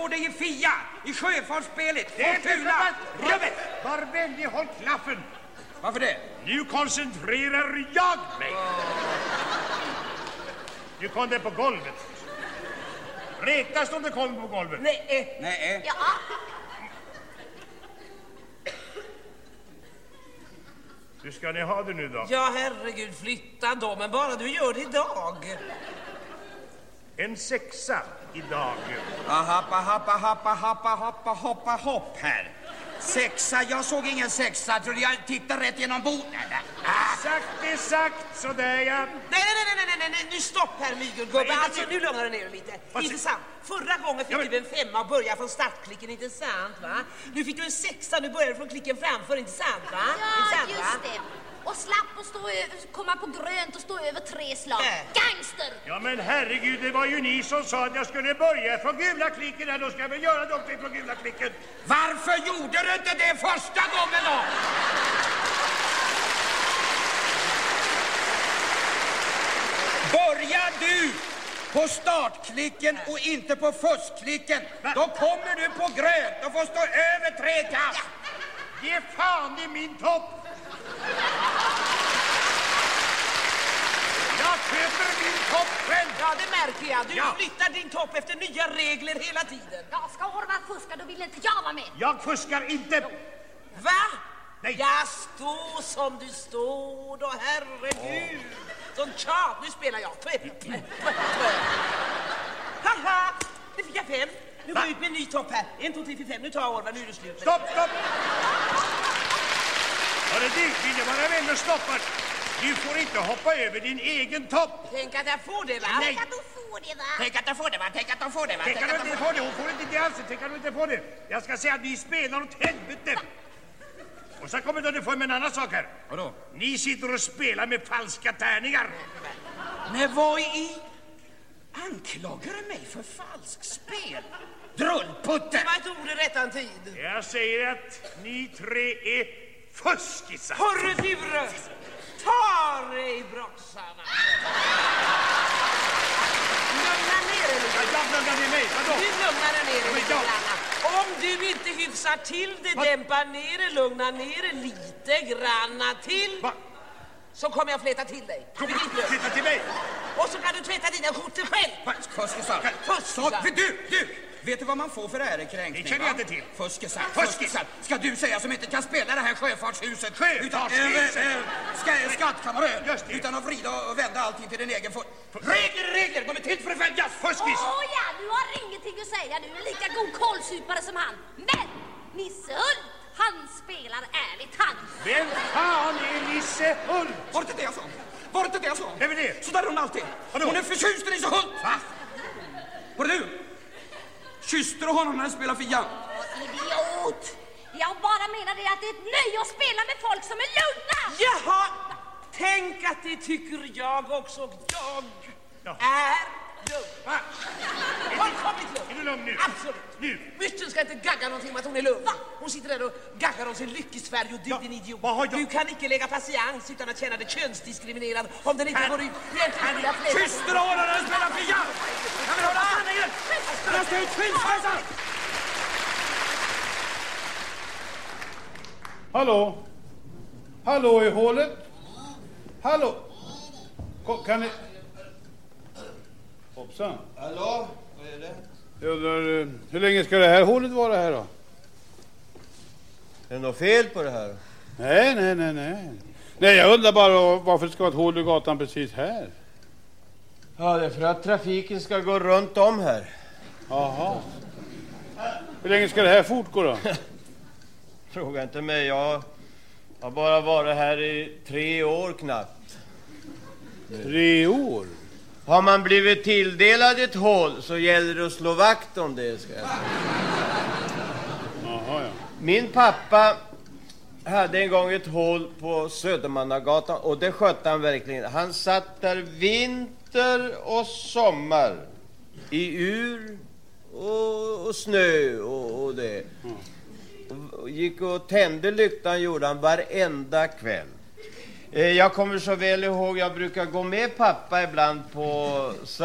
både i FIA, i sjöfartsspelet, Det är Fortuna, rubbet. Var vänlig, håll klaffen. Varför det? Nu koncentrerar jag mig. Du kom det på golvet. Räknas om det kommer på golvet? Nej. Nej. Ja. Hur ska ni ha det nu då? Ja, herregud, flytta då, men bara du gör det idag. En 6 idag. Hopp här. 6, jag såg ingen 6. Trodde jag tittade rätt genom bordet. Sagt är sagt, sådär ja. Nej, nu stopp här, mygelgubbe. Alltså, nu lugnar du ner dig lite. Inte sant? Förra gången fick du en 5 och började från startklicken, inte sant, va? Nu fick du en 6, nu börjar du från klicken framför, inte sant, va? Ja, just det. Och slapp att komma på grönt och stå över 3 slag. Gangster! Ja men herregud, det var ju ni som sa att jag skulle börja från gula klicken här. Då ska jag väl göra det också från gula klicken. Varför gjorde du inte det första gången då? Börjar du på startklicken och inte på fuskklicken, då kommer du på grönt och får stå över 3 kast. Ge fan i min topp. Jag köper min topp själv. Ja, det märker jag. Du flyttar din topp efter nya regler hela tiden. Ja, ska Orvar fuska, då vill inte jag vara med. Jag fuskar inte. Va? Nej. Jag står som du står då, herregud. Sån tjat, nu spelar jag. Haha, det fick jag 5. Nu går jag ut med en ny topp här. 1, 2, 3, 4, 5. Nu tar jag Orvar, nu är det slut. Stopp. Hörru du, vill jag vara vän och stoppa? Du får inte hoppa över din egen topp. Tänk att jag får det, va? Nej. Tänk att du får det, va? Tänk att du får det, va? Tänk att du inte får det. Hon får inte det alls. Tänk att du inte får det. Jag ska säga att ni spelar åt helvete. Och så kommer du få med en annan sak här. Vadå? Ni sitter och spelar med falska tärningar. Men vad i... Anklagar du mig för falsk spel? Drullputte! Det var ett ord i rättan tid. Jag säger att ni 3 är fuskisar. Hörru, Ture! Ta dig i broxarna! Lugna ner dig lite. Jag lugnar ner mig. Vadå? Du lugnar dig ner dig lite jag- grann. Om du inte hyfsar till det, dämpa ner det, lugna ner det lite granna till, Va? så kommer jag fläta till dig. Begriper du? Titta till mig. Och så kan du tvätta dina skjortor själv. Fuskisar! Fuskisar. Du! Vet du vad man får för ärekränkning? Det känner jag inte till. Fuskisar! Ska du säga som inte kan spela det här sjöfartshuset? Sjöfartshuset. Skattkammarön! Just det. Utan att vrida och vända allting till din egen fot. Regler! De är till för att följas! Fuskis. Ja, du har ingenting att säga. Du är lika god kålsupare som han. Men Nisse Hult, han spelar ärligt, han. Vem fan är Nisse Hult? Var det inte det jag sa? Vem är det? Så där är hon alltid. Vadå? Hon är förtjust i Nisse Hult. Va? Var det du? Kysste du honom när han spelade FIA? Idiot! Jag bara menar det att det är ett nöje att spela med folk som är lugna. Jaha, tänk att det tycker jag också. Jag är lugn. Va? Fullkomligt lugn. Är du lugn nu? Absolut. Nu? Mysten ska inte gagga någonting om att hon är lugn. Hon sitter där och gaggar om sin lyckesfärg och du Ja, din idiot. vad har jag- Du kan inte lägga patiens utan att känna dig könsdiskriminerad om den inte går ut i en tydliga fläck. Kysste du honom när han spelade FIA? Jag vill höra sanningen! Jag ska ut skilsmässa! Hallå i hålet? Hallå? Kan ni... Hoppsan. Hallå, vad är det? Jag undrar, hur länge ska det här hålet vara här då? Är det något fel på det här? Nej. Nej, jag undrar bara varför det ska vara ett hål i gatan precis här. Ja, det är för att trafiken ska gå runt om här. Jaha. Hur länge ska det här fortgå då? Fråga inte mig, jag har bara varit här i 3 år knappt. 3 år? Har man blivit tilldelad ett hål så gäller det att slå vakt om det, ska jag säga. Jaha, ja. Min pappa hade en gång ett hål på Södermannagatan och det skötte han verkligen. Han satt där vinter och sommar i ur och snö och det. Och gick och tände lyktan gjorde han varenda kväll. Jag kommer så väl ihåg, jag brukar gå med pappa ibland på